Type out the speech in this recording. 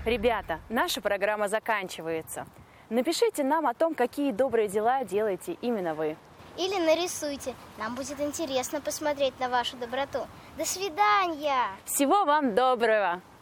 Ребята, наша программа заканчивается. Напишите нам о том, какие добрые дела делаете именно вы. Или нарисуйте. Нам будет интересно посмотреть на вашу доброту. До свидания! Всего вам доброго!